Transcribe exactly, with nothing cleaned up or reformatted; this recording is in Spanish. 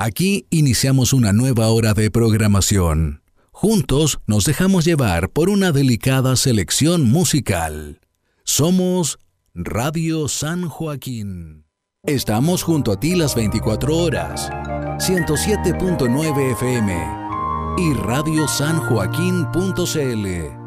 Aquí iniciamos una nueva hora de programación. Juntos nos dejamos llevar por una delicada selección musical. Somos Radio San Joaquín. Estamos junto a ti las veinticuatro horas. ciento siete punto nueve F M y radio san joaquín punto c l.